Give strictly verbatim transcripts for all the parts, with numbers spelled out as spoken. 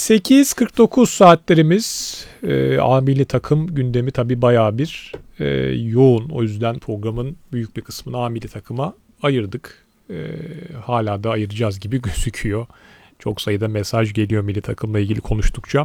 sekiz kırk dokuz saatlerimiz. E, A milli takım gündemi tabii bayağı bir e, yoğun. O yüzden programın büyük bir kısmını A milli takıma ayırdık. E, hala da ayıracağız gibi gözüküyor. Çok sayıda mesaj geliyor milli takımla ilgili konuştukça.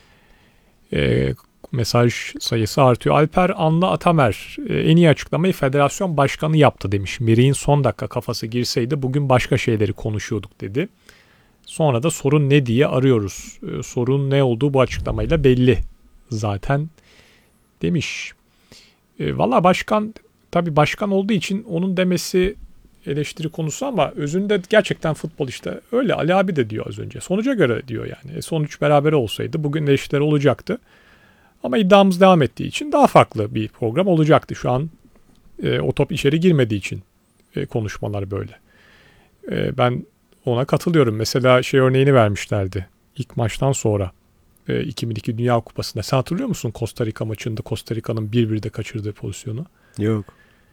E, mesaj sayısı artıyor. Alper Anla Atamer e, en iyi açıklamayı federasyon başkanı yaptı demiş. Merih'in son dakika kafası girseydi bugün başka şeyleri konuşuyorduk dedi. Sonra da sorun ne diye arıyoruz. E, sorun ne olduğu bu açıklamayla belli zaten demiş. E, Valla başkan tabii başkan olduğu için onun demesi eleştiri konusu ama özünde gerçekten futbol işte öyle. Ali abi de diyor az önce. Sonuca göre diyor yani. E, sonuç beraber olsaydı bugün eleştiriler olacaktı. Ama iddiamız devam ettiği için daha farklı bir program olacaktı. Şu an e, o top içeri girmediği için e, konuşmalar böyle. E, ben ona katılıyorum. Mesela şey örneğini vermişlerdi. İlk maçtan sonra e, iki bin iki Dünya Kupası'nda. Sen hatırlıyor musun Costa Rica maçında Costa Rica'nın bir birde kaçırdığı pozisyonu? Yok.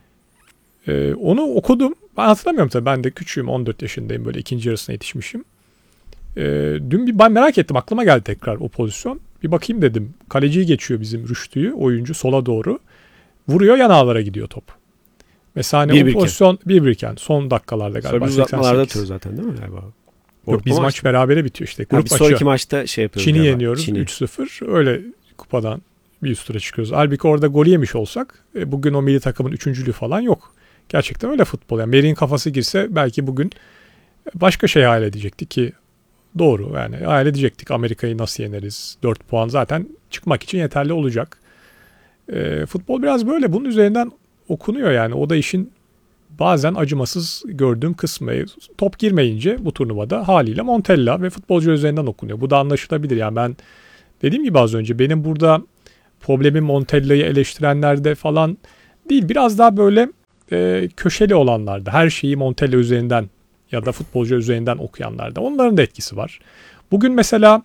E, onu okudum. Ben hatırlamıyorum tabii. Ben de küçüğüm. on dört yaşındayım. Böyle ikinci yarısına yetişmişim. E, dün bir ben merak ettim. Aklıma geldi tekrar o pozisyon. Bir bakayım dedim. Kaleciyi geçiyor bizim Rüştü'yü. Oyuncu sola doğru. Vuruyor, yan ağlara gidiyor top. Mesela hani bir o pozisyon bir birken son dakikalarda galiba. Sonra uzatmalarda atıyor zaten değil mi galiba? Yok, biz maç, maç berabere bitiyor işte. Grup maçı. Sonraki maçta şey yapıyoruz. Çin'i galiba. yeniyoruz Çin'i. üç sıfır. Öyle kupadan bir üst tura çıkıyoruz. Halbuki orada gol yemiş olsak e, bugün o milli takımın üçüncülüğü falan yok. Gerçekten öyle futbol. Yani Merih'in kafası girse belki bugün başka şey hayal edecekti ki doğru yani hayal edecektik. Amerika'yı nasıl yeneriz? dört puan zaten çıkmak için yeterli olacak. E, futbol biraz böyle. Bunun üzerinden okunuyor yani. O da işin bazen acımasız gördüğüm kısmı. Top girmeyince bu turnuvada haliyle Montella ve futbolcu üzerinden okunuyor. Bu da anlaşılabilir. Yani ben dediğim gibi az önce benim burada problemim Montella'yı eleştirenlerde falan değil. Biraz daha böyle e, köşeli olanlarda. Her şeyi Montella üzerinden ya da futbolcu üzerinden okuyanlarda. Onların da etkisi var. Bugün mesela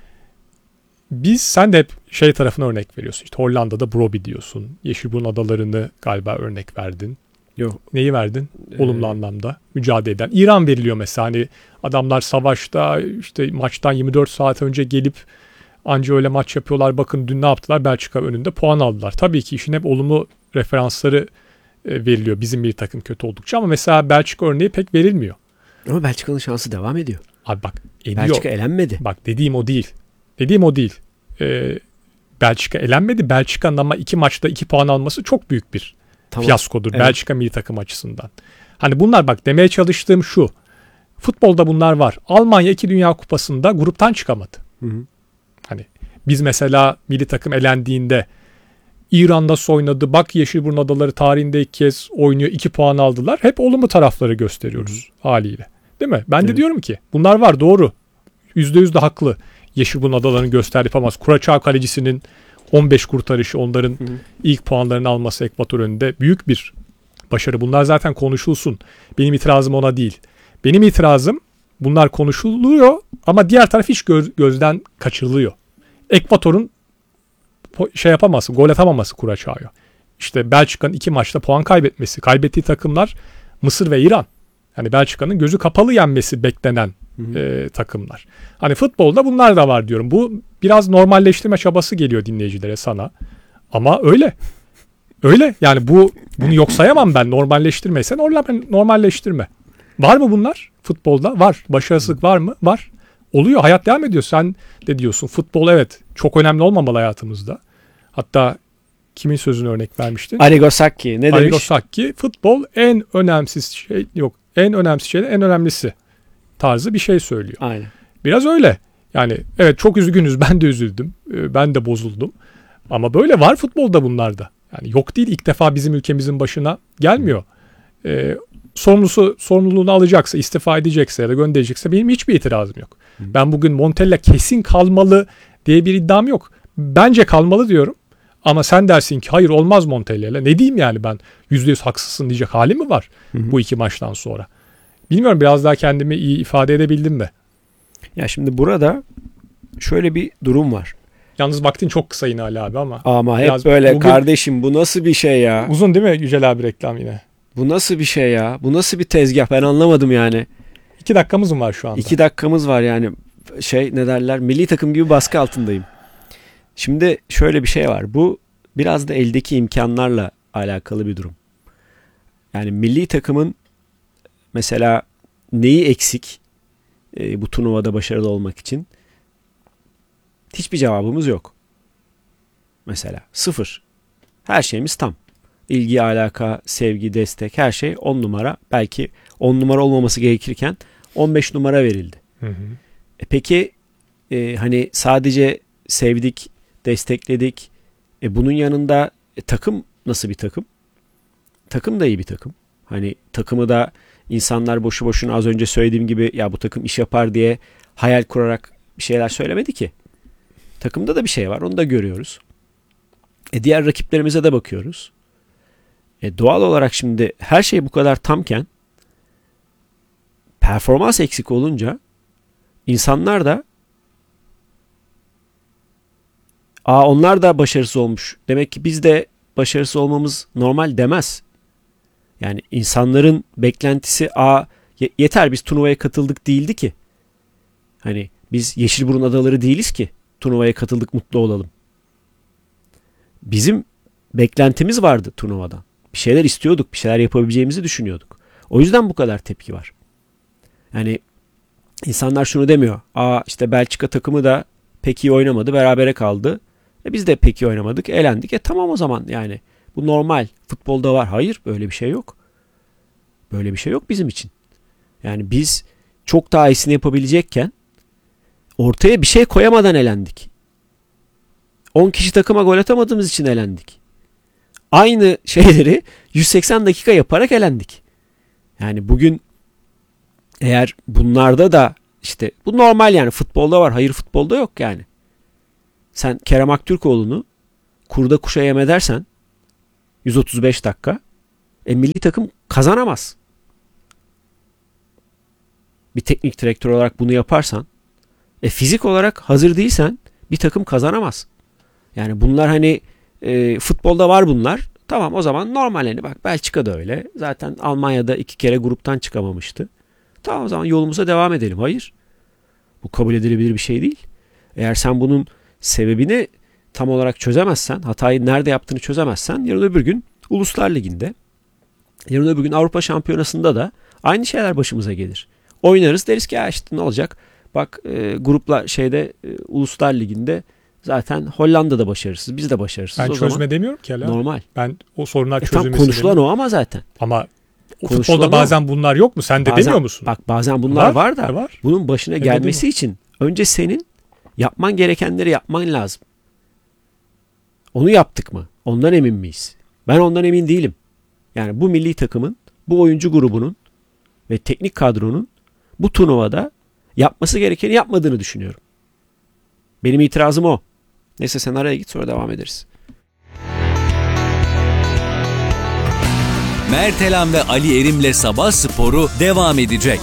biz sen de hep şey tarafına örnek veriyorsun. İşte Hollanda'da Brobbey diyorsun. Yeşilburun adalarını galiba örnek verdin. Yok. Neyi verdin? Ee, Olumlu anlamda mücadele eden. İran veriliyor mesela. Hani adamlar savaşta işte maçtan yirmi dört saat önce gelip anca öyle maç yapıyorlar. Bakın dün ne yaptılar? Belçika önünde puan aldılar. Tabii ki işin hep olumlu referansları e, veriliyor bizim bir takım kötü oldukça ama mesela Belçika örneği pek verilmiyor. Ama Belçika'nın şansı devam ediyor. Abi bak ediyor. Belçika elenmedi. Bak dediğim o değil. Dediğim o değil. Ee, Belçika elenmedi. Belçika'nın ama iki maçta iki puan alması çok büyük bir tamam. fiyaskodur. Evet. Belçika milli takım açısından. Hani bunlar bak demeye çalıştığım şu. Futbolda bunlar var. Almanya iki Dünya Kupası'nda gruptan çıkamadı. Hı hı. Hani biz mesela milli takım elendiğinde İran'da oynadı. Bak Yeşilburun Adaları tarihinde ilk kez oynuyor. iki puan aldılar. Hep olumlu tarafları gösteriyoruz hı. haliyle. Değil mi? Ben de evet. diyorum ki bunlar var doğru. yüzde yüz de haklı. Yeşilburun Adaları'nın gösterdiği yapamaz. Kuraçağ kalecisinin on beş kurtarışı onların hı hı. ilk puanlarını alması Ekvator önünde büyük bir başarı. Bunlar zaten konuşulsun. Benim itirazım ona değil. Benim itirazım bunlar konuşuluyor ama diğer taraf hiç göz, gözden kaçırılıyor. Ekvator'un şey yapamaması, gol atamaması Kuraçağ'a. İşte Belçika'nın iki maçta puan kaybetmesi. Kaybettiği takımlar Mısır ve İran. Yani Belçika'nın gözü kapalı yenmesi beklenen e, takımlar. Hani futbolda bunlar da var diyorum. Bu biraz normalleştirme çabası geliyor dinleyicilere sana. Ama öyle. Öyle. Yani bu bunu yok sayamam ben. Normalleştirmeyse normalleştirme. Var mı bunlar? Futbolda var. Başarısızlık var mı? Var. Oluyor. Hayat devam ediyor. Sen de diyorsun. Futbol evet çok önemli olmamalı hayatımızda. Hatta kimin sözünü örnek vermiştin? Arrigo Sacchi. Ne demiş? Arrigo Sacchi. Futbol en önemsiz şey yok. En önemsiz şey en önemlisi tarzı bir şey söylüyor. Aynen. Biraz öyle. Yani evet çok üzgünüz. Ben de üzüldüm. Ben de bozuldum. Ama böyle var futbolda bunlar da. Yani yok değil ilk defa bizim ülkemizin başına gelmiyor. Ee, sorumlusu sorumluluğunu alacaksa, istifa edecekse ya da gönderecekse benim hiçbir itirazım yok. Hı. Ben bugün Montella kesin kalmalı diye bir iddiam yok. Bence kalmalı diyorum. Ama sen dersin ki hayır olmaz Montella'yla. Ne diyeyim yani ben yüzde yüz haksızsın diyecek hali mi var hı hı. bu iki maçtan sonra? Bilmiyorum biraz daha kendimi iyi ifade edebildim mi? Ya şimdi burada şöyle bir durum var. Yalnız vaktin çok kısa yine Ali abi ama. Ama hep böyle bugün, kardeşim bu nasıl bir şey ya? Uzun değil mi Yücel abi reklam yine? Bu nasıl bir şey ya? Bu nasıl bir tezgah? Ben anlamadım yani. İki dakikamız mı var şu anda? İki dakikamız var yani. şey ne derler, milli takım gibi baskı altındayım. Şimdi şöyle bir şey var. Bu biraz da eldeki imkanlarla alakalı bir durum. Yani milli takımın mesela neyi eksik e, bu turnuvada başarılı olmak için? Hiçbir cevabımız yok. Mesela sıfır. Her şeyimiz tam. İlgi, alaka, sevgi, destek, her şey on numara. Belki on numara olmaması gerekirken on beş numara verildi. Hı hı. E peki e, hani sadece sevdik, destekledik. E bunun yanında e, takım nasıl bir takım? Takım da iyi bir takım. Hani takımı da insanlar boşu boşuna az önce söylediğim gibi ya bu takım iş yapar diye hayal kurarak bir şeyler söylemedi ki. Takımda da bir şey var, onu da görüyoruz. E diğer rakiplerimize de bakıyoruz. E doğal olarak şimdi her şey bu kadar tamken performans eksik olunca insanlar da aa onlar da başarısız olmuş, demek ki biz de başarısız olmamız normal demez. Yani insanların beklentisi aa yeter biz turnuvaya katıldık değildi ki. Hani biz Yeşilburun adaları değiliz ki turnuvaya katıldık mutlu olalım. Bizim beklentimiz vardı turnuvadan. Bir şeyler istiyorduk, bir şeyler yapabileceğimizi düşünüyorduk. O yüzden bu kadar tepki var. Yani insanlar şunu demiyor. Aa işte Belçika takımı da pek iyi oynamadı, berabere kaldı. E biz de pek iyi oynamadık, elendik. E tamam o zaman yani. Bu normal. Futbolda var. Hayır, böyle bir şey yok. Böyle bir şey yok bizim için. Yani biz çok daha iyisini yapabilecekken ortaya bir şey koyamadan elendik. on kişi takıma gol atamadığımız için elendik. Aynı şeyleri yüz seksen dakika yaparak elendik. Yani bugün eğer bunlarda da işte bu normal yani futbolda var. Hayır futbolda yok yani. Sen Kerem Aktürkoğlu'nu kurda kuşa yem edersen yüz otuz beş dakika e, milli takım kazanamaz. Bir teknik direktör olarak bunu yaparsan e, fizik olarak hazır değilsen bir takım kazanamaz. Yani bunlar hani e, futbolda var bunlar. Tamam o zaman normalini bak Belçika'da öyle. Zaten Almanya'da iki kere gruptan çıkamamıştı. Tamam o zaman yolumuza devam edelim. Hayır. Bu kabul edilebilir bir şey değil. Eğer sen bunun sebebini tam olarak çözemezsen, hatayı nerede yaptığını çözemezsen yarın öbür gün Uluslar Ligi'nde, yarın öbür gün Avrupa Şampiyonası'nda da aynı şeyler başımıza gelir. Oynarız deriz ki ya işte ne olacak? Bak e, gruplar şeyde e, Uluslar Ligi'nde zaten Hollanda'da başarısız, biz de başarısız. Ben o çözme zaman demiyorum ki hala. normal. Ben o sorunlar E çözülmesini tam konuşulan demiyorum. o ama zaten. Ama o Konuşulan futbolda o. bazen bunlar yok mu? Sen de Bazen, demiyor musun? Bak bazen bunlar var, Var, da e var. bunun başına E gelmesi dedim. için önce senin yapman gerekenleri yapman lazım. Onu yaptık mı? Ondan emin miyiz? Ben ondan emin değilim. Yani bu milli takımın, bu oyuncu grubunun ve teknik kadronun bu turnuvada yapması gerekeni yapmadığını düşünüyorum. Benim itirazım o. Neyse sen araya git, sonra devam ederiz. Mert Elan ve Ali Erim'le Sabah Sporu devam edecek.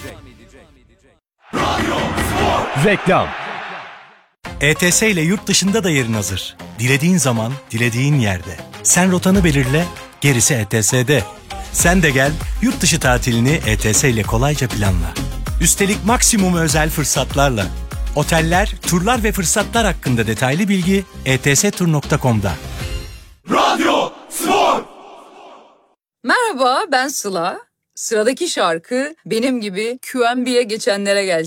Reklam. E T S ile yurt dışında da yerin hazır. Dilediğin zaman, dilediğin yerde. Sen rotanı belirle, gerisi E T S'de. Sen de gel, yurt dışı tatilini E T S ile kolayca planla. Üstelik maksimum özel fırsatlarla. Oteller, turlar ve fırsatlar hakkında detaylı bilgi e t s tur nokta com'da. Radyo Spor. Merhaba, ben Sıla. Sıradaki şarkı benim gibi Q M B'ye geçenlere gelsin.